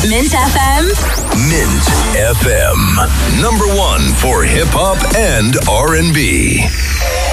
Mint FM. Mint FM. Number one for hip hop and R&B.